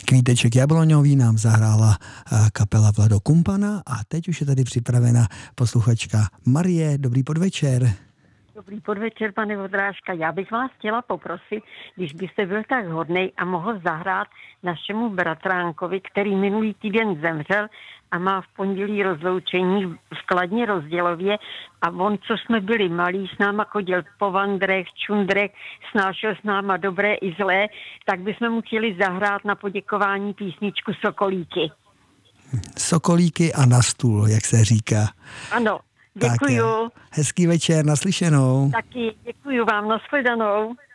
Kvíteček jabloňový nám zahrála kapela Vlado Kumpana a teď už je tady připravena posluchačka Marie. Dobrý podvečer. Dobrý podvečer, pane Vodrážka. Já bych vás chtěla poprosit, když byste byl tak hodnej a mohl zahrát našemu bratránkovi, který minulý týden zemřel a má v pondělí rozloučení v Kladně Rozdělově a on, co jsme byli malí, s náma chodil po vandrech, čundrech, snášel s náma dobré i zlé, tak bychom mu chtěli zahrát na poděkování písničku Sokolíky. Sokolíky a na stůl, jak se říká. Ano, děkuju. Tak, hezký večer, naslyšenou. Taky děkuju vám, nashledanou.